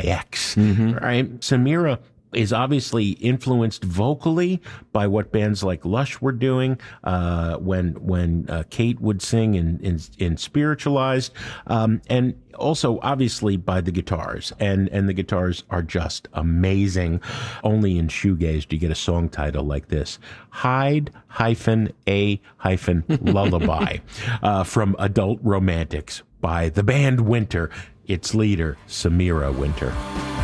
X, right? Samira is obviously influenced vocally by what bands like Lush were doing when Kate would sing in Spiritualized, and also obviously by the guitars, and the guitars are just amazing. Only in shoegaze do you get a song title like this: Hide-A-Lullaby from Adult Romantics by the band Winter, its leader Samira Winter.